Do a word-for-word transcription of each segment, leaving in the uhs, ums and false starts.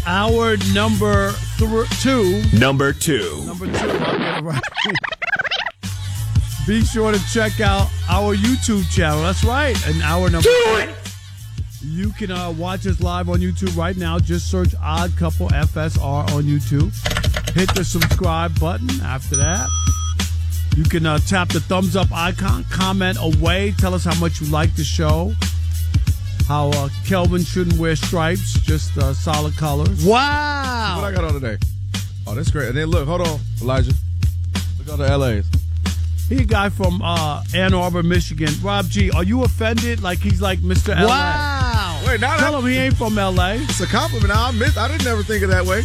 Hour number th- two. Number two. Number two. I'll get it right. Be sure to check out our YouTube channel. That's right. An hour number two. You can uh, watch us live on YouTube right now. Just search Odd Couple F S R on YouTube. Hit the subscribe button. After that, you can uh, tap the thumbs up icon. Comment away. Tell us how much you like the show. How uh, Kelvin shouldn't wear stripes, just uh, solid colors. Wow. What I got on today? Oh, that's great. And then look, hold on, Elijah. Look at the L As. He a guy from uh, Ann Arbor, Michigan. Rob G, are you offended? Like he's like Mister L A. Wow. Wait, now Tell that, him he ain't from L A. it's a compliment. Now I miss. I didn't ever think of that way.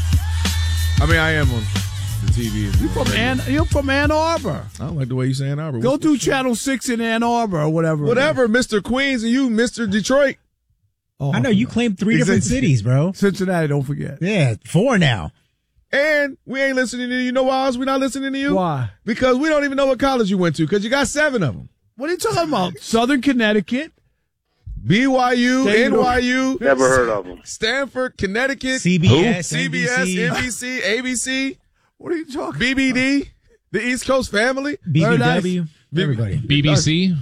I mean, I am on the T V. You from Ann? You're from Ann Arbor. I don't like the way you say Ann Arbor. Go What's- do what's- Channel Six in Ann Arbor or whatever. Whatever, Mister Queens, and you, Mister Detroit. Oh, I know you claimed three different Exactly. cities, bro. Cincinnati. Don't forget. Yeah, four now. And we ain't listening to you. You know why else we not listening to you? Why? Because we don't even know what college you went to because you got seven of them. What are you talking about? Southern Connecticut. B Y U, There you go. N Y U. Never heard of them. Stanford, Connecticut. C B S, C B S, N B C. N B C, A B C, What are you talking? B B D, the East Coast family. B B W, Very everybody. B B C.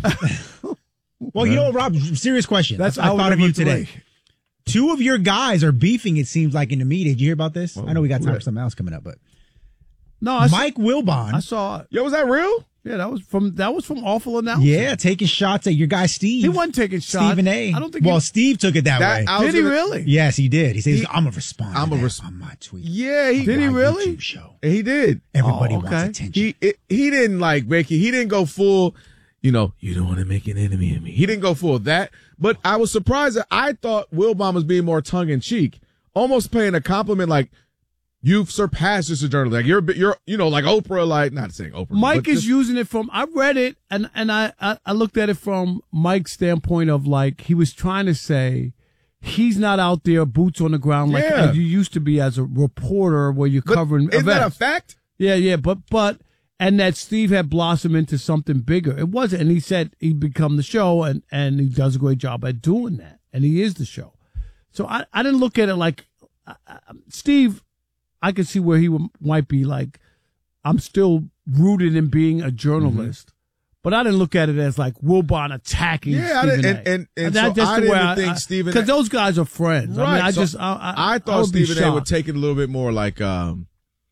Well, you know what, Rob? Serious question. That's I hour thought of number you today. three. Two of your guys are beefing, it seems like, in the media. Did you hear about this? I know we got time for something else coming up, but No, I Mike saw, Wilbon, I saw it. Yo, was that real? Yeah, that was from that was from Awful Announcement. yeah, taking shots at your guy Steve. He wasn't taking shots. Stephen A. I don't think. Well, he, Steve took it that, That way. I was did he gonna- really? Yes, he did. He says, He- "I'm gonna respond. I'm to a that res- on my tweet." Yeah, he Did he My really? YouTube show. he did. Everybody Oh, okay. wants attention. He it, he didn't like make it. He didn't go full. You know, you don't want to make an enemy of me. He didn't go full that. But I was surprised that I thought Wilbon was being more tongue in cheek, almost paying a compliment like, "You've surpassed this journalist. Like you're, you're, you know, like Oprah. Like not saying Oprah. Mike but is just- using it from. I read it and and I, I I looked at it from Mike's standpoint of like he was trying to say he's not out there boots on the ground like Yeah. as you used to be as a reporter where you're But covering Isn't that a events. fact? Yeah, yeah, but but and that Steve had blossomed into something bigger. It wasn't, and he said he'd become the show, and and he does a great job at doing that, and he is the show. So I I didn't look at it like uh, uh, Steve. I could see where he would, might be like, I'm still rooted in being a journalist, Mm-hmm. but I didn't look at it as like Wilbon attacking. Yeah, I Stephen didn't- A. and- and- and That- so that's I the didn't way even I- think I- Stephen A- because those guys are friends. I mean, I so just I, I, I thought would be Stephen A. would shocked. take it a little bit more like um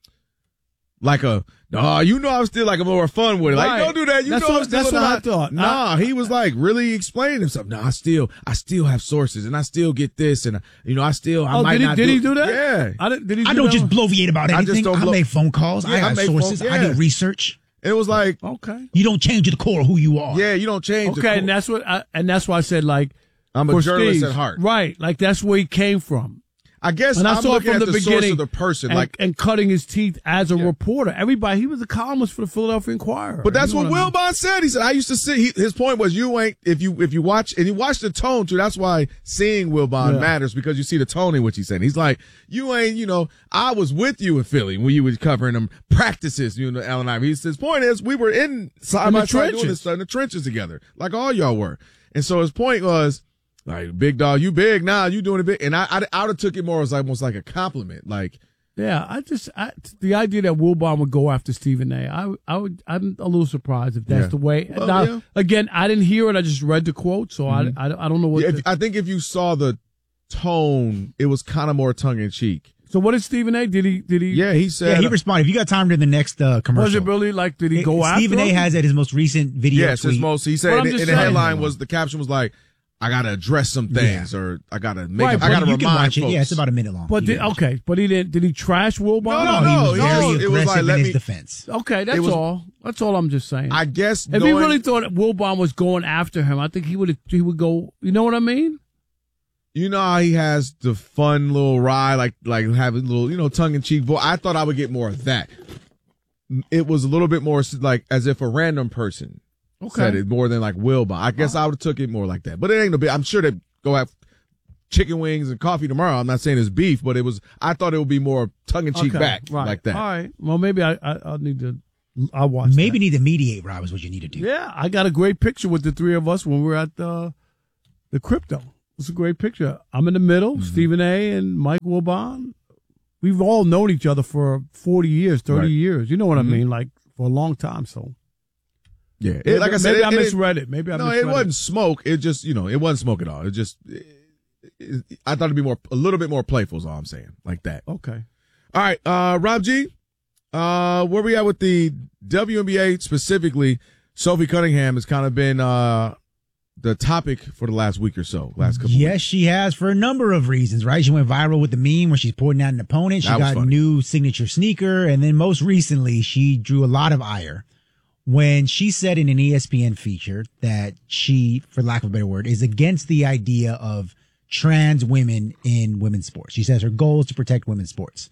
like a no, you know I'm still like a more fun with it. Like Right. don't do that. You That's know what- I'm still that's in what the I hot- thought. Nah, I- he was like really explaining himself. No, I still I still have sources and I still get this and you know I still I Oh, might did he, not did do he do that? Yeah. I didn't, did he? Do I don't that just one? bloviate about I just anything. don't I, blow- make phone calls. Yeah, I I got make sources. phone- I yeah. do research. It was like Okay. You don't change the core of who you are. yeah, you don't change the Okay, co- and that's what I, and that's why I said like I'm a for journalist Steve, at heart. right? Like that's where he came from. I guess And I I'm saw it looking from at the, the, source beginning of the person and, like and cutting his teeth as a Yeah. reporter. Everybody, he was a columnist for the Philadelphia Inquirer. But that's You what know I mean? Wilbon said. He said, I used to see, he, his point was you ain't, if you, if you watch, and you watch the tone too, that's why seeing Wilbon Yeah. matters because you see the tone in which he said. He's like, you ain't, you know, I was with you in Philly when you was covering them practices, you know, Allen Iverson. His point is we were in side In the by side doing trenches. this stuff in the trenches together, like all y'all were. And so his point was, like, big dog, you big now, you doing it big. And I, I, I would have took it more as like, almost like a compliment. Like, Yeah, I just I, the idea that Wilbon would go after Stephen A. I I would I'm a little surprised if that's Yeah. the way. Well, now, yeah. again, I didn't hear it. I just read the quote, so I, I I don't know what. yeah, the- if, I think if you saw the tone, it was kind of more tongue in cheek. so what did Stephen A. Did he did he? Yeah, he said, Yeah, he responded. If you got time to the next uh, commercial. Was it really like did he go after Stephen A. him? has at his most recent video yes, tweet. his most. He But said, I'm and, just and the saying- headline was the caption was like, "I gotta address some things, or I gotta make, Right, I but gotta you can remind watch it. folks." Yeah, it's about a minute long. But You did, can watch it. okay, but he didn't. Did he trash Wilbon? No, no, No, he was no, very it was aggressive like, let in his me- defense. Okay, that's It was- all. That's all I'm just saying. I guess if he knowing- really thought Wilbon was going after him, I think he would he would go. You know what I mean? you know how he has the fun little ride, like like having little, you know, tongue in cheek voice. I thought I would get more of that. It was a little bit more like as if a random person said it more than like Wilbon. I guess I would have took it more like that. But it ain't no big. I'm sure they go have chicken wings and coffee tomorrow. I'm not saying it's beef, but it was. I thought it would be more tongue in cheek Okay, back right. like that. All right. Well, maybe I I I'll need to. I'll watch. Maybe that. need to mediate, Rob, is what you need to do. Yeah, I got a great picture with the three of us when we were at the the crypto. It's a great picture. I'm in the middle, Mm-hmm. Stephen A. and Mike Wilbon. we've all known each other for forty years, thirty Right. years. You know what Mm-hmm. I mean? Like for a long time. So Yeah, maybe, it, like I said, maybe it, I it, misread it. Maybe I no, misread it wasn't smoke. It just, you know, it wasn't smoke at all. It just, it, it, I thought it'd be more, a little bit more playful is all I'm saying, like that. Okay. All right, uh, Rob G, uh, where we at with the W N B A specifically? Sophie Cunningham has kind of been, uh, the topic for the last week or so, last couple Yes, weeks. she has for a number of reasons, right? She went viral with the meme where she's pointing out an opponent. She That was got a funny. new signature sneaker. And then most recently, she drew a lot of ire when she said in an E S P N feature that she, for lack of a better word, is against the idea of trans women in women's sports. She says her goal is to protect women's sports.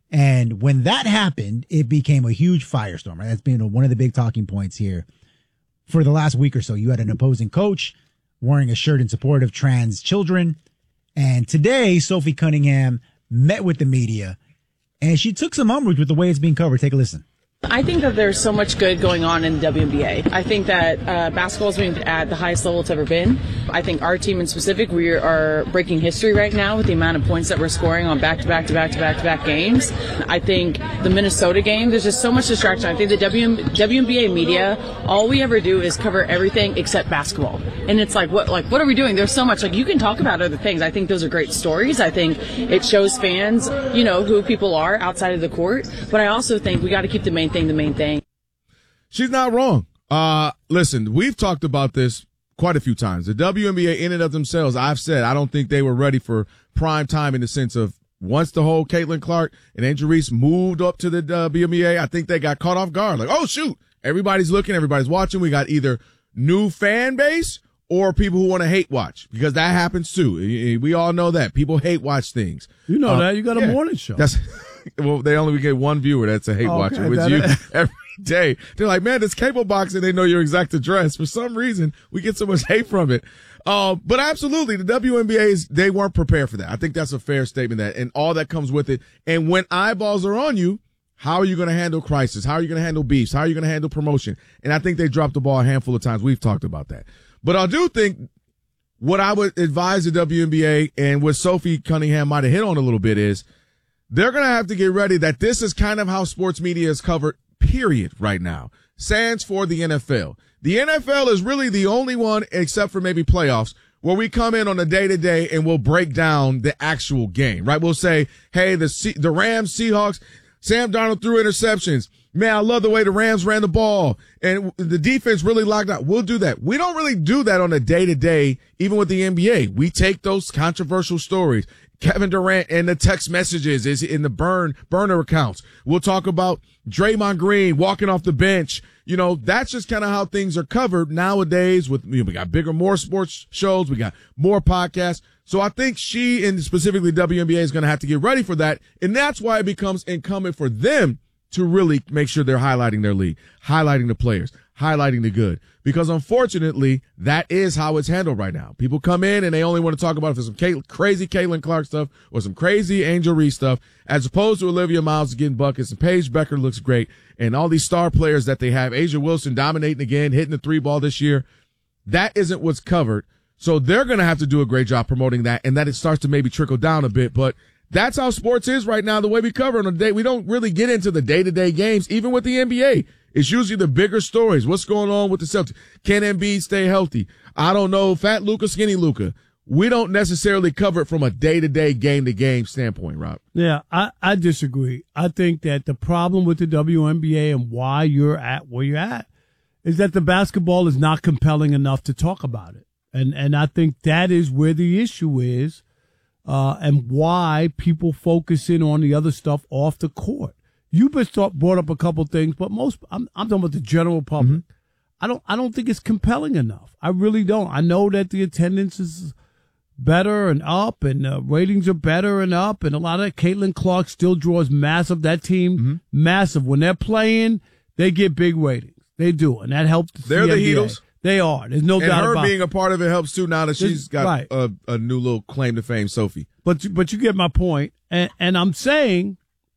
And when that happened, it became a huge firestorm, right? That's been one of the big talking points here. For the last week or so, you had an opposing coach wearing a shirt in support of trans children. And today, Sophie Cunningham met with the media, and she took some umbrage with the way it's being covered. Take a listen. I think that there's so much good going on in the W N B A. I think that uh, basketball is being at the highest level it's ever been. I think our team in specific, we are breaking history right now with the amount of points that we're scoring on back-to-back-to-back-to-back-to-back games. I think the Minnesota game, there's just so much distraction. I think the W N B A media, all we ever do is cover everything except basketball. And it's like, what like what are we doing? There's so much. Like, you can talk about other things. I think those are great stories. I think it shows fans, you know, who people are outside of the court. But I also think we got to keep the main thing the main thing. She's not wrong. Uh, listen, we've talked about this quite a few times. The W N B A in and of themselves, I've said, I don't think they were ready for prime time in the sense of once the whole Caitlin Clark and Angel Reese moved up to the W N B A, I think they got caught off guard. Like, oh, shoot, everybody's looking, everybody's watching. We got either new fan base or people who want to hate watch, because that happens too. We all know that. People hate watch things. You know uh, that. You got a yeah, morning show. That's well, they only get one viewer that's a hate Okay, watcher. It was that you is- every day. They're like, man, this cable box, and they know your exact address. For some reason, we get so much hate from it. Uh, but absolutely, the W N B A is, they weren't prepared for that. I think that's a fair statement, that, and all that comes with it. And when eyeballs are on you, how are you going to handle crisis? How are you going to handle beefs? How are you going to handle promotion? And I think they dropped the ball a handful of times. We've talked about that. But I do think what I would advise the W N B A, and what Sophie Cunningham might have hit on a little bit, is they're going to have to get ready that this is kind of how sports media is covered, period, right now. Sans for the N F L. The N F L is really the only one, except for maybe playoffs, where we come in on a day-to-day and we'll break down the actual game, right? We'll say, hey, the C- the Rams, Seahawks, Sam Darnold threw interceptions. Man, I love the way the Rams ran the ball, and the defense really locked out. We'll do that. We don't really do that on a day-to-day, even with the N B A. We take those controversial stories. Kevin Durant and the text messages is in the burn burner accounts. We'll talk about Draymond Green walking off the bench. You know, that's just kind of how things are covered nowadays. With, you know, we got bigger, more sports shows. We got more podcasts. So I think she, and specifically W N B A, is going to have to get ready for that. And that's why it becomes incumbent for them to really make sure they're highlighting their league, highlighting the players, highlighting the good. Because unfortunately, that is how it's handled right now. People come in and they only want to talk about if there's some Kay- crazy Caitlin Clark stuff or some crazy Angel Reese stuff, as opposed to Olivia Miles getting buckets, and Paige Becker looks great, and all these star players that they have, Asia Wilson dominating again, hitting the three ball this year. That isn't what's covered. So they're going to have to do a great job promoting that, and that it starts to maybe trickle down a bit. But that's how sports is right now, the way we cover it on the day. We don't really get into the day-to-day games, even with the N B A. It's usually the bigger stories. What's going on with the Celtics? Can Embiid stay healthy? I don't know. Fat Luka, skinny Luka. We don't necessarily cover it from a day-to-day, game-to-game standpoint, Rob. Yeah, I, I disagree. I think that the problem with the W N B A and why you're at where you're at is that the basketball is not compelling enough to talk about it. And and I think that is where the issue is, uh, and why people focus in on the other stuff off the court. You've been thought, brought up a couple things, but most I'm, I'm talking about the general public. Mm-hmm. I don't I don't think it's compelling enough. I really don't. I know that the attendance is better and up, and uh, ratings are better and up, and a lot of Caitlin Clark still draws massive. That team, mm-hmm. massive. When they're playing, they get big ratings. They do, and that helps. The They're C N B A. the Heatles. They are. There's no and doubt her about it. being a part of it helps too. Now that she's got right. a, a new little claim to fame, Sophie. But you, but you get my point, and and I'm saying,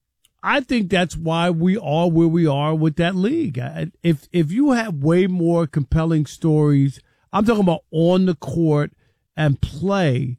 I think that's why we are where we are with that league. If if you have way more compelling stories, I'm talking about on the court and play,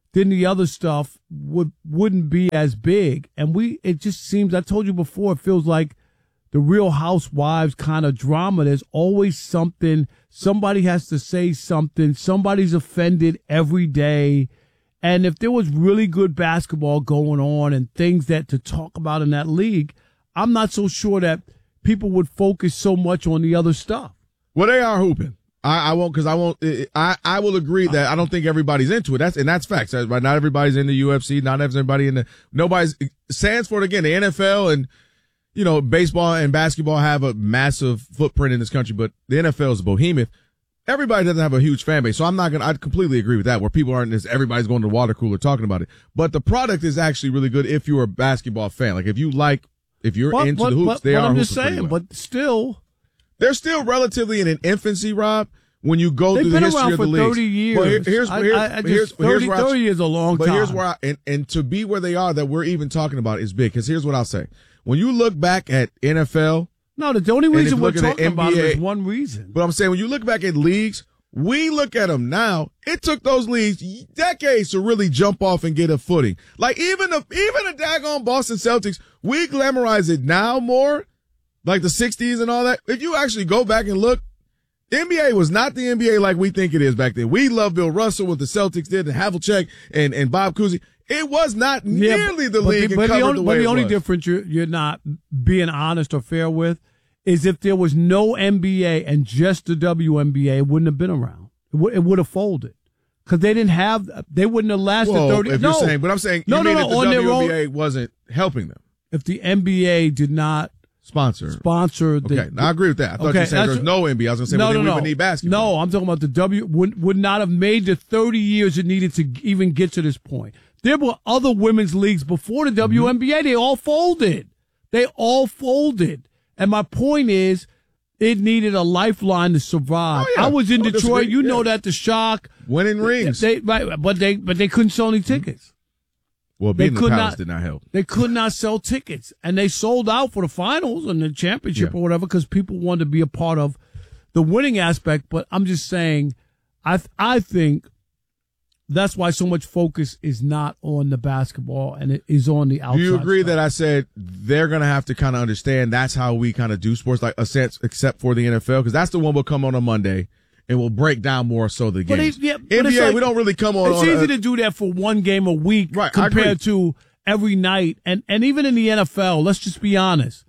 then the other stuff would wouldn't be as big. And we it just seems, I told you before, it feels like the Real Housewives kind of drama. There's always something. Somebody has to say something. Somebody's offended every day. And if there was really good basketball going on and things that to talk about in that league, I'm not so sure that people would focus so much on the other stuff. Well, they are hooping. I, I won't, because I won't. I, I will agree that I don't think everybody's into it. That's and that's facts. Right? Not everybody's in the U F C. Not everybody in the. Nobody's. Sanford again. The N F L and you know baseball and basketball have a massive footprint in this country, but the N F L is a behemoth. Everybody doesn't have a huge fan base, so I'm not gonna. I completely agree with that. Where people aren't just everybody's going to the water cooler talking about it, but the product is actually really good if you're a basketball fan. Like if you like, if you're But, into but, the hoops, but, they but are. I'm just hooping pretty saying, well. but still. They're still relatively in an infancy, Rob, when you go They've through the been history around of the for leagues. thirty years. But here- here's, I- here's, I- I just- here's, here's thirty, where I, thirty years is a long but time. here's where I, and, and to be where they are that we're even talking about is big. Because here's what I'll say. When you look back at N F L, No, the only if reason you we're look at the talking about it N B A is one reason. but I'm saying when you look back at leagues, we look at them now. It took those leagues decades to really jump off and get a footing. Like even the even the daggone Boston Celtics, we glamorize it now more, like the sixties and all that. If you actually go back and look, the N B A was not the N B A like we think it is back then. We love Bill Russell, what the Celtics did, and Havlicek and, and Bob Cousy. It was not Yeah, nearly the but league the, and but covered the only, the but way the it only was. difference you're, you're not being honest or fair with is if there was no N B A and just the W N B A, it wouldn't have been around. It would, it would have folded because they didn't have. They wouldn't have lasted Well, thirty. if no, you're saying, but I'm saying, no, you no, mean no. that On the their W N B A own, wasn't helping them if the N B A did not sponsor. sponsor the. Okay, now I agree with that. I thought Okay, you were saying that's- there's no N B A. I was going to say, no, well, no, then we no. would need basketball. No, I'm talking about the W would would not have made the thirty years it needed to even get to this point. There were other women's leagues before the W N B A. They all folded. They all folded. And my point is, it needed a lifeline to survive. Oh, yeah. I was in I don't Detroit. disagree. You know Yeah. that the Shock Winning rings. They right, but they but they couldn't sell any tickets. well, they being in the could Palace not- did not help. They could not sell tickets, and they sold out for the finals and the championship Yeah. or whatever because people wanted to be a part of the winning aspect. But I'm just saying, I th- I think that's why so much focus is not on the basketball and it is on the outside. Do you agree stuff. that I said they're going to have to kind of understand that's how we kind of do sports, like a sense, except for the N F L, because that's the one we'll come on a Monday and we'll break down more so the But games. it- yeah, but N B A, it's like- we don't really come on. It's on easy a, to do that for one game a week Right, I agree. compared to every night. And, and even in the N F L, let's just be honest.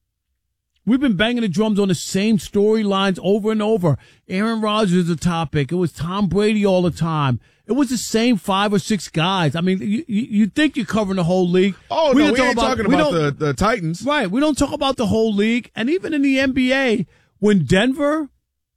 We've been banging the drums on the same storylines over and over. Aaron Rodgers is a topic. It was Tom Brady all the time. It was the same five or six guys. I mean, you, you, you think you're covering the whole league. Oh, We no, don't we talk ain't talking we about don't- the, the Titans. Right. We don't talk about the whole league. And even in the N B A, when Denver,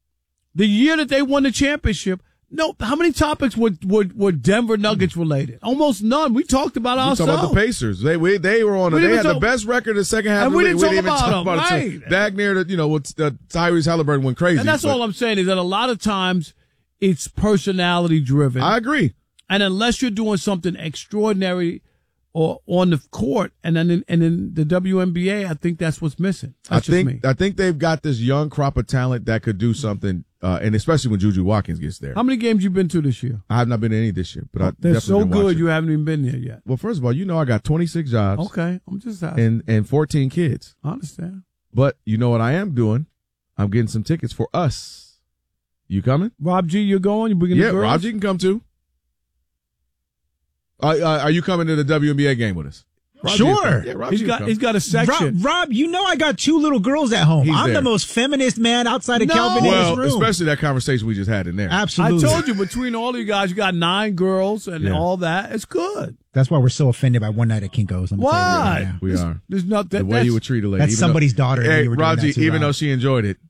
the year that they won the championship, no, how many topics were, were, were Denver Nuggets related? Almost none. We talked about We ourselves. talking about the Pacers. They we, they were on. A, We they didn't had talk- the best record in the second half. And of the we league. didn't we talk didn't even about talk them, about it. right. Dagner, you know, with uh, Tyrese Halliburton went crazy. And that's but all I'm saying is that a lot of times it's personality driven. I agree. And unless you're doing something extraordinary or on the court, and then in, and in the W N B A, I think that's what's missing. That's I just think me. I think they've got this young crop of talent that could do something, uh, and especially when Juju Watkins gets there. How many games you been to this year? I have not been to any this year, but I They're definitely so been good watching. you haven't even been there yet. Well, first of all, you know I got twenty-six jobs Okay, I'm just asking. and and fourteen kids. I understand. But you know what I am doing? I'm getting some tickets for us. You coming? Rob G, you're going? You bringing Yeah, the girls? Rob, you can come too. Uh, uh, are you coming to the W N B A game with us? Rob G Sure. will come. Yeah, Rob He's G will got come. he's got a Rob, section. Rob, you know I got two little girls at home. He's I'm there. the most feminist man outside of No. Calvin in well, this room. especially that conversation we just had in there. Absolutely. I told you between all of you guys, you got nine girls and Yeah. all that. It's good. That's why we're so offended by One Night at Kinko's. Let me tell you that right Why? now. We There's- are. There's not that. The way that's- you would treat a lady. That's even though- somebody's daughter. and Hey, you were doing Rob that G, too, even Rob. though she enjoyed it.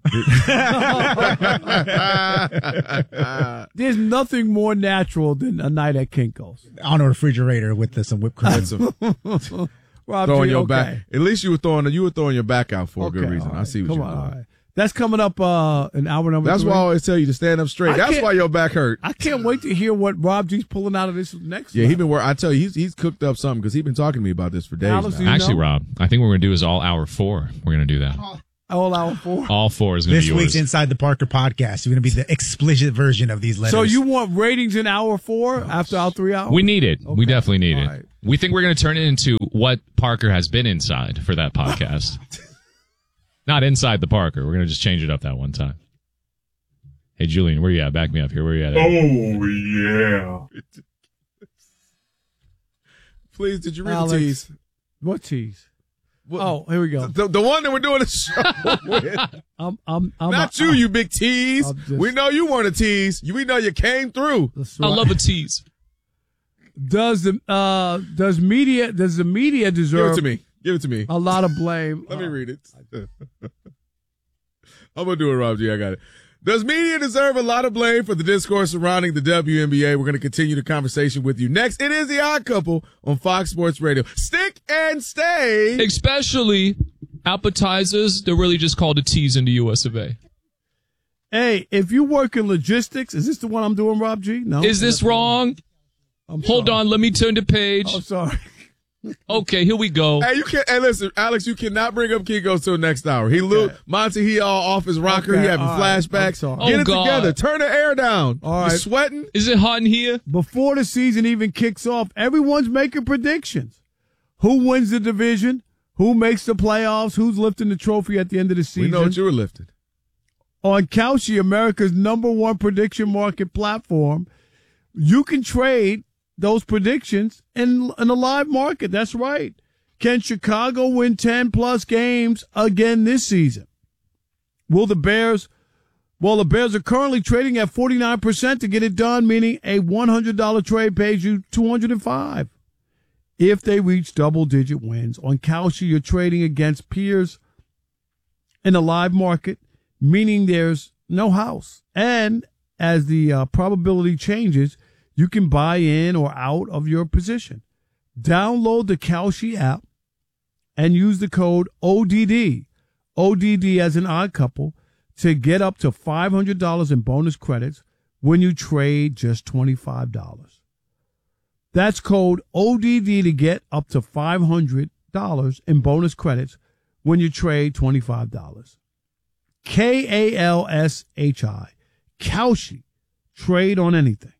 There's nothing more natural than a night at Kinko's. on a refrigerator with the, some whipped cream. That's a, Rob throwing G, your okay. back. At least you were throwing you were throwing your back out for Okay, a good reason. all I right. see what Come you're on, doing. all right. That's coming up uh, in hour number That's three. why I always tell you to stand up straight. I That's can't- why your back hurt. I can't wait to hear what Rob G's pulling out of this next. Yeah, he level. been working. I tell you, he's he's cooked up something because he's been talking to me about this for days Alice, now. you Actually, know? Rob, I think what we're going to do is all hour four. We're going to do that. All hour four. All four is going to This be yours. week's Inside the Parker podcast is going to be the explicit version of these letters. So you want ratings in hour four after our three hours? We need it. Okay. We definitely need All it. right. We think we're going to turn it into what Parker has been inside for that podcast. Not inside the Parker. We're going to just change it up that one time. Hey, Julian, where you at? Back me up here. Where you at? Oh, yeah. Please, did you read Alex. the tease? What tease? What- Oh, here we go. The, the one that we're doing the show with. I'm, I'm, I'm Not I'm- you, you big tease. I'm just- We know you weren't a tease. You- We know you came through. That's I right. love a tease. Does the uh does media does the media Give it deserve to me. Give it to me. a lot of blame? Let me Uh, read it. I'm going to do it, Rob G. I got it. Does media deserve a lot of blame for the discourse surrounding the W N B A? We're going to continue the conversation with you next. It is The Odd Couple on Fox Sports Radio. Stick and stay. Especially appetizers. They're really just called a tease in the U S of A. Hey, if you work in logistics, is this the one I'm doing, Rob G? No. Is this wrong? I'm Hold sorry. on. Let me turn the page. I'm sorry. Okay, here we go. Hey, you can't. Hey, listen, Alex, you cannot bring up Kiko till next hour. He lo- Monty, he all off his rocker. Okay, he having all right. I'm flashbacks. sorry. Get Oh, it God. together. Turn the air down. All You right. sweating? Is it hot in here? Before the season even kicks off, everyone's making predictions. Who wins the division? Who makes the playoffs? Who's lifting the trophy at the end of the season? We know what you were lifting. On Kalshi, America's number one prediction market platform, you can trade those predictions in, in a live market. That's right. Can Chicago win ten plus games again this season? Will the Bears, well, the Bears are currently trading at forty-nine percent to get it done, meaning a one hundred dollars trade pays you two hundred five dollars. If they reach double digit wins on Kalshi, you're trading against peers in a live market, meaning there's no house. And as the uh, probability changes, you can buy in or out of your position. Download the Kalshi app and use the code O D D, O D D as an odd couple, to get up to five hundred dollars in bonus credits when you trade just twenty-five dollars. That's code O D D to get up to five hundred dollars in bonus credits when you trade twenty-five dollars. K A L S H I. Kalshi. Trade on anything.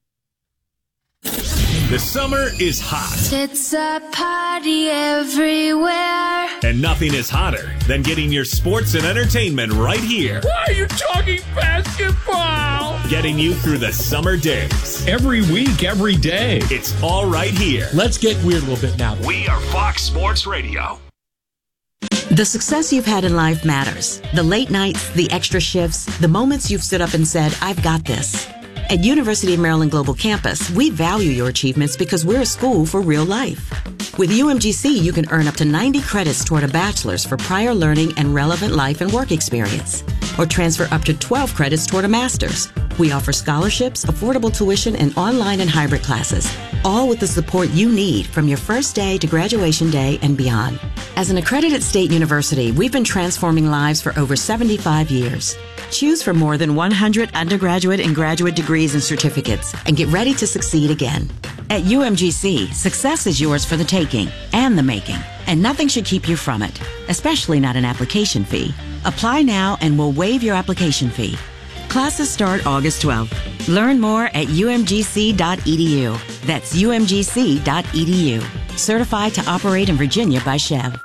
The summer is hot, It's a party everywhere. and nothing is hotter than getting your sports and entertainment right here. Why are you talking basketball? Getting you through the summer days. Every week, every day. It's all right here. Let's get weird a little bit now. We are Fox Sports Radio. The success you've had in life matters. The late nights, the extra shifts, the moments you've stood up and said, I've got this. At University of Maryland Global Campus, we value your achievements because we're a school for real life. With U M G C, you can earn up to ninety credits toward a bachelor's for prior learning and relevant life and work experience, or transfer up to twelve credits toward a master's. We offer scholarships, affordable tuition, and online and hybrid classes, all with the support you need from your first day to graduation day and beyond. As an accredited state university, we've been transforming lives for over seventy-five years. Choose from more than one hundred undergraduate and graduate degrees and certificates and get ready to succeed again. At U M G C, success is yours for the taking and the making, and nothing should keep you from it, especially not an application fee. Apply now and we'll waive your application fee. Classes start August twelfth. Learn more at U M G C dot E D U. That's U M G C dot E D U. Certified to operate in Virginia by Chev.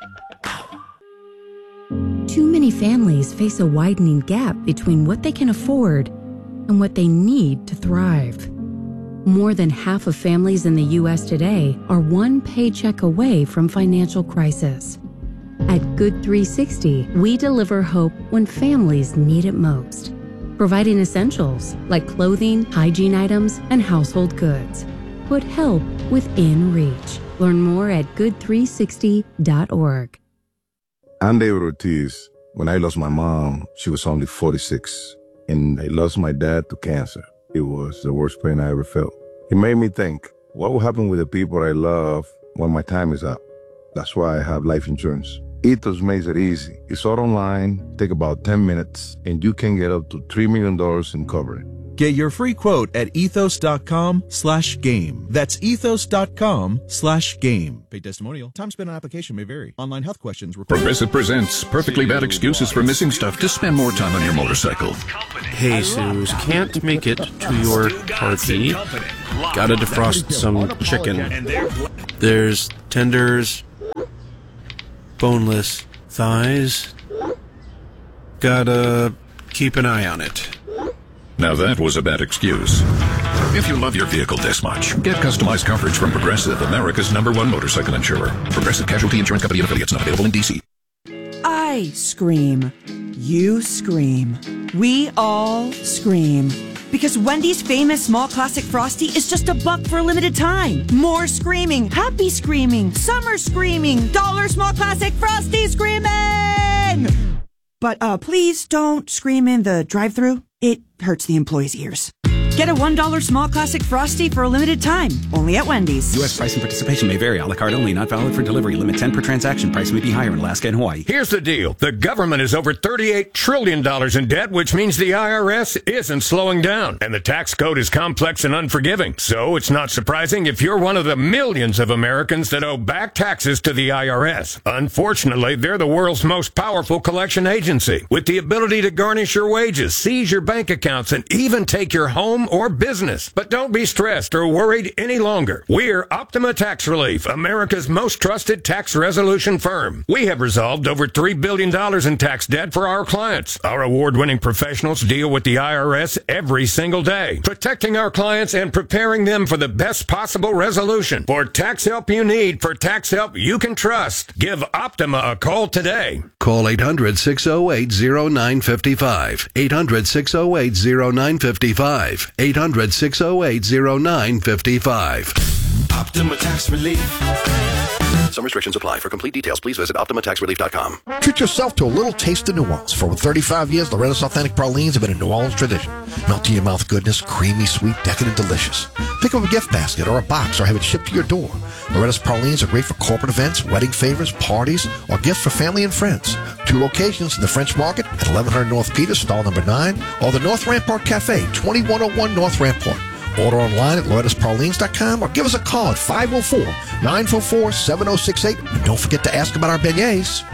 Too many families face a widening gap between what they can afford and what they need to thrive. More than half of families in the U S today are one paycheck away from financial crisis. At Good three sixty, we deliver hope when families need it most, providing essentials like clothing, hygiene items, and household goods. Put help within reach. Learn more at good three sixty dot org. I'm David Ortiz. When I lost my mom, she was only forty-six, and I lost my dad to cancer. It was the worst pain I ever felt. It made me think, what will happen with the people I love when my time is up? That's why I have life insurance. Ethos makes it easy. It's all online, take about ten minutes, and you can get up to three million dollars in coverage. Get your free quote at ethos.com slash game. That's ethos.com slash game. Paid testimonial. Time spent on application may vary. Online health questions. Progressive presents perfectly bad excuses for missing stuff to spend more time on your motorcycle. Hey, Suze, can't make it to your party. Gotta defrost some chicken. There's tenders, boneless thighs. Gotta keep an eye on it. Now that was a bad excuse. If you love your vehicle this much, get customized coverage from Progressive, America's number one motorcycle insurer. Progressive Casualty Insurance Company and affiliates, not available in D C. I scream. You scream. We all scream. Because Wendy's famous small classic Frosty is just a buck for a limited time. More screaming, happy screaming, summer screaming, dollar small classic Frosty screaming! But uh, please don't scream in the drive-thru. It hurts the employees' ears. Get a one dollar small classic Frosty for a limited time. Only at Wendy's. U S price and participation may vary. A la carte only. Not valid for delivery. Limit ten per transaction. Price may be higher in Alaska and Hawaii. Here's the deal. The government is over thirty-eight trillion dollars in debt, which means the I R S isn't slowing down. And the tax code is complex and unforgiving. So it's not surprising if you're one of the millions of Americans that owe back taxes to the I R S. Unfortunately, they're the world's most powerful collection agency, with the ability to garnish your wages, seize your bank accounts, and even take your home or business. But don't be stressed or worried any longer. We're Optima Tax Relief, America's most trusted tax resolution firm. We have resolved over three billion dollars in tax debt for our clients. Our award-winning professionals deal with the I R S every single day, protecting our clients and preparing them for the best possible resolution. For tax help you need, for tax help you can trust, give Optima a call today. Call eight hundred, six oh eight, oh nine five five. eight hundred, six oh eight, oh nine five five. eight hundred, six oh eight, oh nine five five. Optima Tax Relief. Some restrictions apply. For complete details, please visit optima tax relief dot com. Treat yourself to a little taste of New Orleans. For over thirty-five years, Loretta's Authentic Pralines have been a New Orleans tradition. Melt in your mouth goodness, creamy, sweet, decadent, delicious. Pick up a gift basket or a box or have it shipped to your door. Loretta's Pralines are great for corporate events, wedding favors, parties, or gifts for family and friends. Two locations in the French Market at eleven hundred North Peters, stall number nine, or the North Rampart Cafe, twenty-one oh one North Rampart. Order online at Loretta's Pralines dot com or give us a call at five oh four, nine four four, seven oh six eight. And don't forget to ask about our beignets.